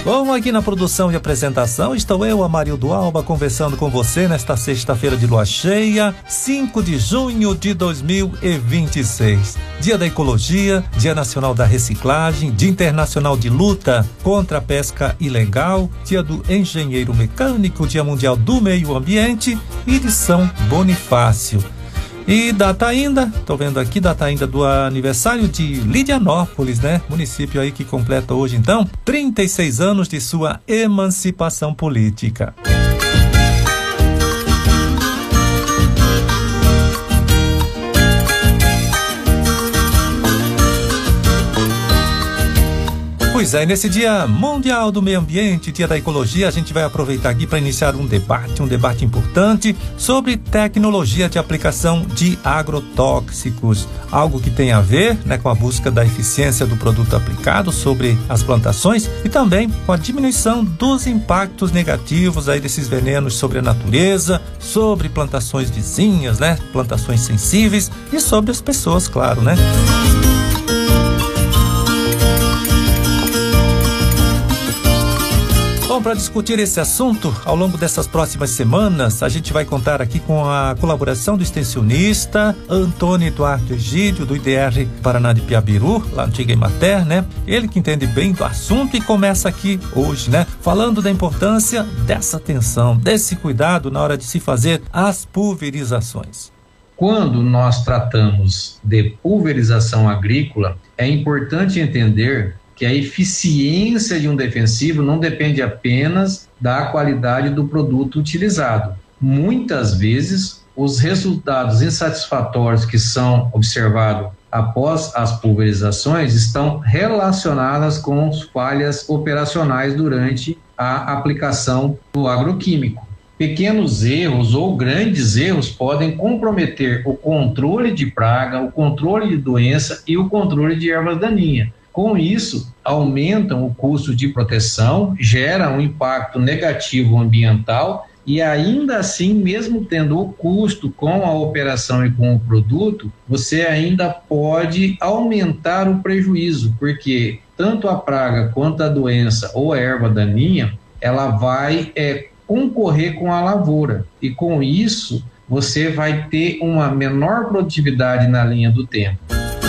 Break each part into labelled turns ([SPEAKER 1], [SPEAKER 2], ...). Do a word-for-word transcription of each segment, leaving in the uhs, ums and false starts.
[SPEAKER 1] Bom, aqui na produção e apresentação estou eu, Amarildo Alba, conversando com você nesta sexta-feira de lua cheia, cinco de junho de dois mil e vinte e seis. Dia da Ecologia, Dia Nacional da Reciclagem, Dia Internacional de Luta contra a Pesca Ilegal, Dia do Engenheiro Mecânico, Dia Mundial do Meio Ambiente e de São Bonifácio. E data ainda, tô vendo aqui, data ainda do aniversário de Lidianópolis, né? Município aí que completa hoje, então, trinta e seis anos de sua emancipação política. Pois é, nesse Dia Mundial do Meio Ambiente, Dia da Ecologia, a gente vai aproveitar aqui para iniciar um debate, um debate importante sobre tecnologia de aplicação de agrotóxicos, algo que tem a ver, né, com a busca da eficiência do produto aplicado sobre as plantações e também com a diminuição dos impactos negativos aí desses venenos sobre a natureza, sobre plantações vizinhas, né, plantações sensíveis e sobre as pessoas, claro, né? Bom, para discutir esse assunto, ao longo dessas próximas semanas, a gente vai contar aqui com a colaboração do extensionista Antônio Eduardo Egídio, do I D R Paraná de Piabiru, lá no Antiga Emater, né? Ele que entende bem do assunto e começa aqui hoje, né? Falando da importância dessa atenção, desse cuidado na hora de se fazer as pulverizações.
[SPEAKER 2] Quando nós tratamos de pulverização agrícola, é importante entender que a eficiência de um defensivo não depende apenas da qualidade do produto utilizado. Muitas vezes, os resultados insatisfatórios que são observados após as pulverizações estão relacionadas com falhas operacionais durante a aplicação do agroquímico. Pequenos erros ou grandes erros podem comprometer o controle de praga, o controle de doença e o controle de ervas daninhas. Com isso, aumentam o custo de proteção, geram um impacto negativo ambiental e ainda assim, mesmo tendo o custo com a operação e com o produto, você ainda pode aumentar o prejuízo, porque tanto a praga quanto a doença ou a erva daninha, ela vai é, concorrer com a lavoura e com isso você vai ter uma menor produtividade na linha do tempo.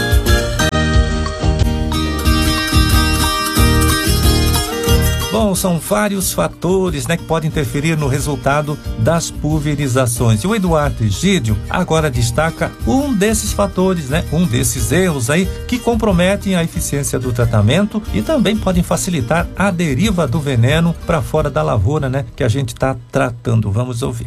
[SPEAKER 1] Bom, são vários fatores, né, que podem interferir no resultado das pulverizações. E o Eduardo Egídio agora destaca um desses fatores, né, um desses erros aí que comprometem a eficiência do tratamento e também podem facilitar a deriva do veneno para fora da lavoura, né, que a gente está tratando. Vamos ouvir.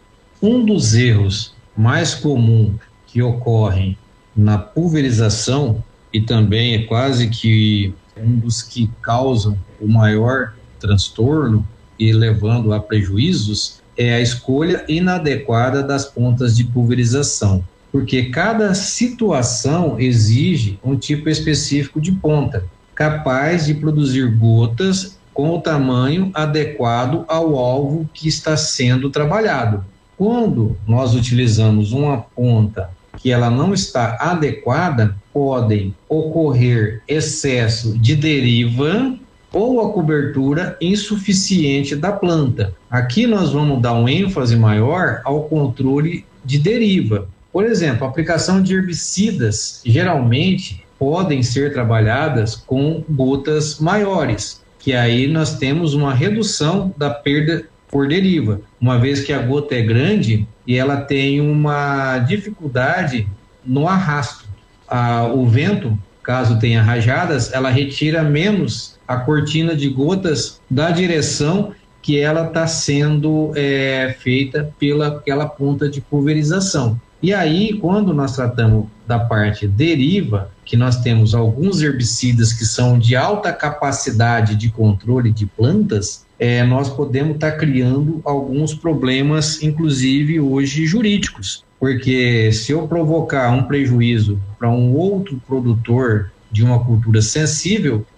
[SPEAKER 2] Um dos erros mais comuns que ocorrem na pulverização e também é quase que um dos que causam o maior transtorno e levando a prejuízos é a escolha inadequada das pontas de pulverização, porque cada situação exige um tipo específico de ponta, capaz de produzir gotas com o tamanho adequado ao alvo que está sendo trabalhado. Quando nós utilizamos uma ponta que ela não está adequada, podem ocorrer excesso de deriva ou a cobertura insuficiente da planta. Aqui nós vamos dar um ênfase maior ao controle de deriva. Por exemplo, a aplicação de herbicidas geralmente podem ser trabalhadas com gotas maiores, que aí nós temos uma redução da perda por deriva, uma vez que a gota é grande e ela tem uma dificuldade no arrasto. Ah, o vento, caso tenha rajadas, ela retira menos a cortina de gotas da direção que ela está sendo é, feita pela aquela ponta de pulverização. E aí, quando nós tratamos da parte deriva, que nós temos alguns herbicidas que são de alta capacidade de controle de plantas, é, nós podemos estar tá criando alguns problemas, inclusive hoje jurídicos, porque se eu provocar um prejuízo para um outro produtor de uma cultura sensível,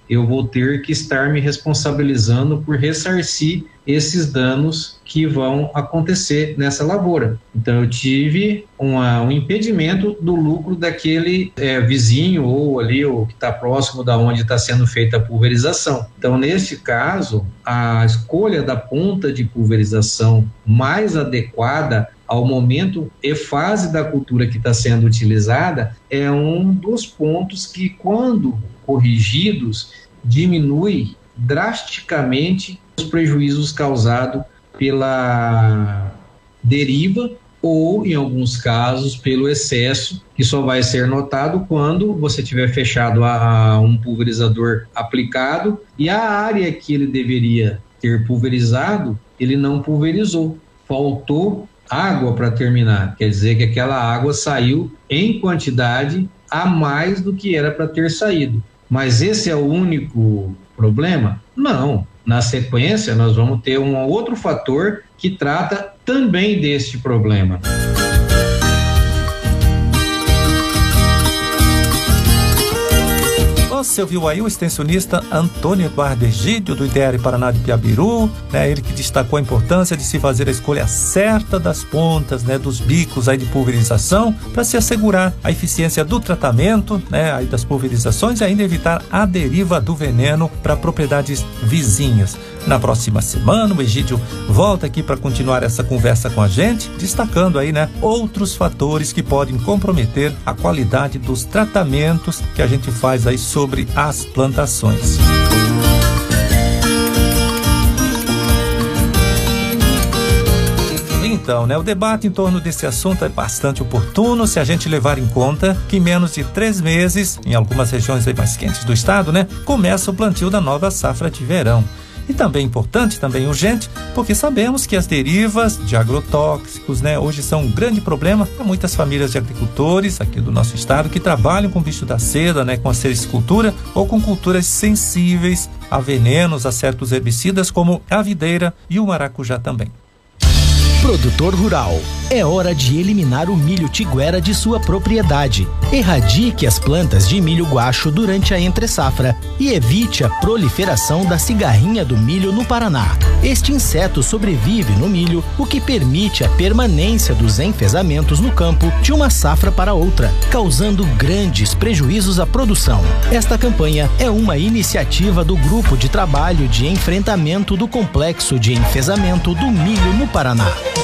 [SPEAKER 2] eu vou ter que estar me responsabilizando por ressarcir esses danos que vão acontecer nessa lavoura. Então eu tive uma, um impedimento do lucro daquele é, vizinho ou ali o que está próximo da onde está sendo feita a pulverização. Então neste caso, a escolha da ponta de pulverização mais adequada ao momento e fase da cultura que está sendo utilizada é um dos pontos que, quando corrigidos, diminui drasticamente os prejuízos causados pela deriva ou, em alguns casos, pelo excesso, que só vai ser notado quando você tiver fechado a, a um pulverizador aplicado e a área que ele deveria ter pulverizado, ele não pulverizou. Faltou água para terminar, quer dizer que aquela água saiu em quantidade a mais do que era para ter saído. Mas esse é o único problema? Não. Na sequência, nós vamos ter um outro fator que trata também deste problema.
[SPEAKER 1] Você ouviu aí o extensionista Antônio Eduardo Egídio, do I D E R Paraná de Piabiru, né? Ele que destacou a importância de se fazer a escolha certa das pontas, né? Dos bicos aí de pulverização, para se assegurar a eficiência do tratamento, né? Aí das pulverizações e ainda evitar a deriva do veneno para propriedades vizinhas. Na próxima semana, o Egídio volta aqui para continuar essa conversa com a gente, destacando aí, né, outros fatores que podem comprometer a qualidade dos tratamentos que a gente faz aí sobre as plantações. Então, né, o debate em torno desse assunto é bastante oportuno se a gente levar em conta que em menos de três meses, em algumas regiões aí mais quentes do estado, né, começa o plantio da nova safra de verão. E também importante, também urgente, porque sabemos que as derivas de agrotóxicos, né, hoje são um grande problema para muitas famílias de agricultores aqui do nosso estado que trabalham com bicho da seda, né, com a sericultura ou com culturas sensíveis a venenos, a certos herbicidas como a videira e o maracujá também.
[SPEAKER 3] Produtor rural, é hora de eliminar o milho tiguera de sua propriedade. Erradique as plantas de milho guacho durante a entre-safra e evite a proliferação da cigarrinha do milho no Paraná. Este inseto sobrevive no milho, o que permite a permanência dos enfesamentos no campo de uma safra para outra, causando grandes prejuízos à produção. Esta campanha é uma iniciativa do Grupo de Trabalho de Enfrentamento do Complexo de Enfesamento do Milho no Paraná.